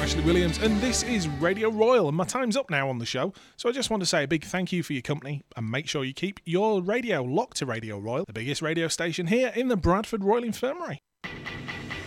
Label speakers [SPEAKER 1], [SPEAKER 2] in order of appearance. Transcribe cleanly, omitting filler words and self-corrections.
[SPEAKER 1] Ashley Williams, and this is Radio Royal, and my time's up now on the show, so I just want to say a big thank you for your company, and make sure you keep your radio locked to Radio Royal, the biggest radio station here in the Bradford Royal Infirmary.